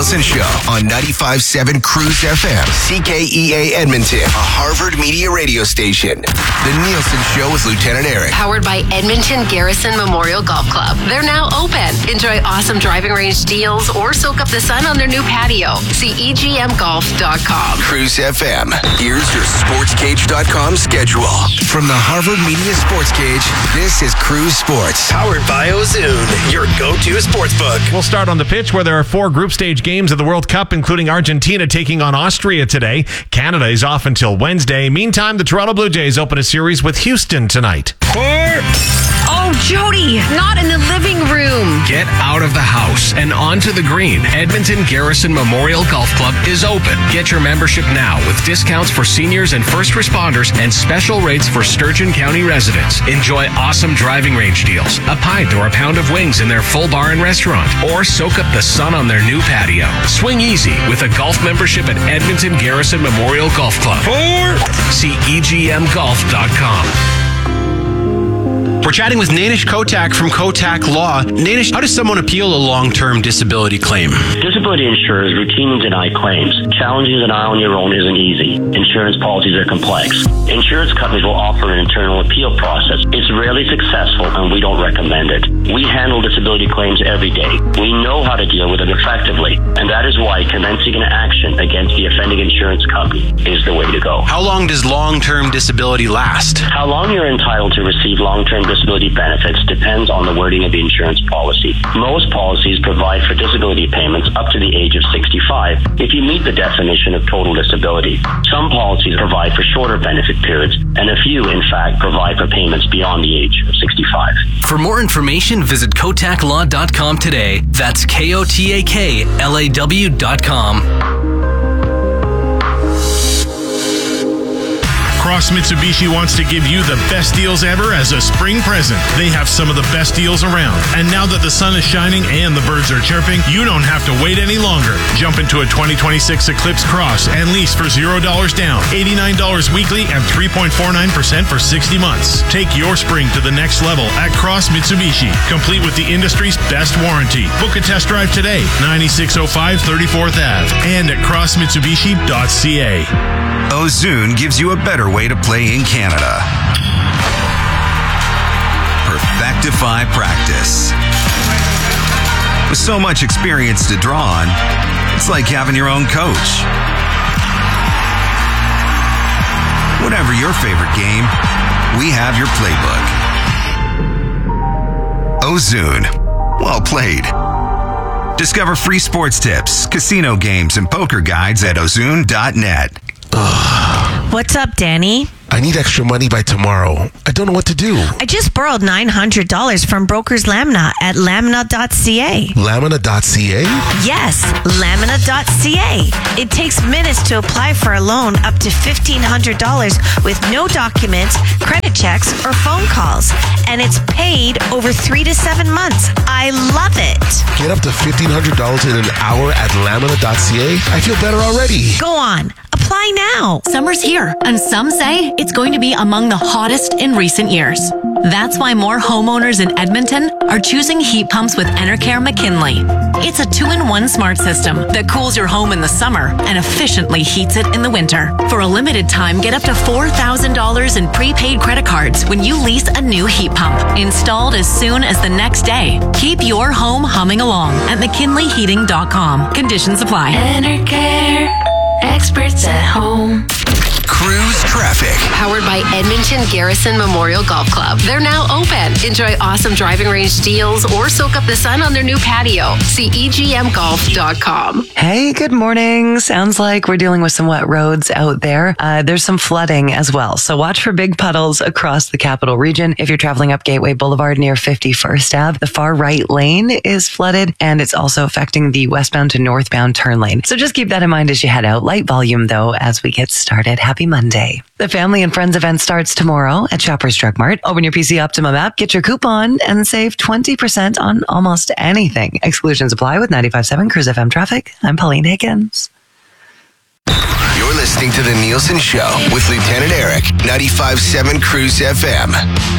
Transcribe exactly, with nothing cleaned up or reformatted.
Nielsen Show on ninety-five point seven Cruise F M, C K E A Edmonton, a Harvard Media radio station. The Nielsen Show with Lieutenant Eric. Powered by Edmonton Garrison Memorial Golf Club. They're now open. Enjoy awesome driving range deals or soak up the sun on their new patio. See E G M golf dot com. Cruise F M. Here's your sports cage dot com schedule. From the Harvard Media Sports Cage, this is Cruise Sports. Powered by Ozoon, your go-to sportsbook. We'll start on the pitch where there are four group stage games of the World Cup, including Argentina taking on Austria today. Canada is off until Wednesday. Meantime, the Toronto Blue Jays open a series with Houston tonight. Oh, Jody, not in the living room. Get out of the house and onto the green. Edmonton Garrison Memorial Golf Club is open. Get your membership now with discounts for seniors and first responders and special rates for Sturgeon County residents. Enjoy awesome driving range deals, a pint or a pound of wings in their full bar and restaurant, or soak up the sun on their new patio. Swing easy with a golf membership at Edmonton Garrison Memorial Golf Club. See E G M golf dot com. We're chatting with Nanish Kotak from Kotak Law. Nanish, how does someone appeal a long-term disability claim? Disability insurers routinely deny claims. Challenging denial on your own isn't easy. Insurance policies are complex. Insurance companies will offer an internal appeal process. It's rarely successful, and we don't recommend it. We handle disability claims every day. We know how to deal with it effectively, and that is why commencing an action against the offending insurance company is the way to go. How long does long-term disability last? How long you're entitled to receive long-term disability benefits depends on the wording of the insurance policy. Most policies provide for disability payments up to the age of sixty-five if you meet the definition of total disability. Some policies provide for shorter benefit periods, and a few, in fact, provide for payments beyond the age of sixty-five. For more information, visit kotak law dot com today. That's K O T A K L A W dot com. Cross Mitsubishi wants to give you the best deals ever as a spring present. They have some of the best deals around. And now that the sun is shining and the birds are chirping, you don't have to wait any longer. Jump into a twenty twenty-six Eclipse Cross and lease for zero dollars down, eighty-nine dollars weekly, and three point four nine percent for sixty months. Take your spring to the next level at Cross Mitsubishi, complete with the industry's best warranty. Book a test drive today, ninety-six oh five thirty-fourth Avenue, and at cross mitsubishi dot c a. Ozoon gives you a better way to play in Canada. Perfectify practice. With so much experience to draw on, it's like having your own coach. Whatever your favorite game, we have your playbook. Ozoon. Well played. Discover free sports tips, casino games, and poker guides at ozoon dot net. What's up, Danny? I need extra money by tomorrow. I don't know what to do. I just borrowed nine hundred dollars from Brokers Lamina at lamina dot c a. lamina dot c a? Yes, lamina dot c a. It takes minutes to apply for a loan up to fifteen hundred dollars with no documents, credit checks, or phone calls. And it's paid over three to seven months. I love it. Get up to fifteen hundred dollars in an hour at lamina dot c a? I feel better already. Go on. Apply now. Summer's here, and some say it's going to be among the hottest in recent years. That's why more homeowners in Edmonton are choosing heat pumps with Enercare McKinley. It's a two-in-one smart system that cools your home in the summer and efficiently heats it in the winter. For a limited time, get up to four thousand dollars in prepaid credit cards when you lease a new heat pump, installed as soon as the next day. Keep your home humming along at mckinley heating dot com. Conditions apply. Enercare. Experts at home. Cruise traffic. Powered by Edmonton Garrison Memorial Golf Club. They're now open. Enjoy awesome driving range deals or soak up the sun on their new patio. See E G M golf dot com. Hey, good morning. Sounds like we're dealing with some wet roads out there. Uh, there's some flooding as well. So watch for big puddles across the capital region. If you're traveling up Gateway Boulevard near fifty-first Avenue, the far right lane is flooded, and it's also affecting the westbound to northbound turn lane. So just keep that in mind as you head out. Light volume, though, as we get started. Happy Monday. The Family and Friends event starts tomorrow at Shoppers Drug Mart. Open your P C Optimum app, get your coupon, and save twenty percent on almost anything. Exclusions apply with ninety-five point seven Cruise F M traffic. I'm Pauline Higgins. You're listening to The Nielsen Show with Lieutenant Eric, ninety-five point seven Cruise F M.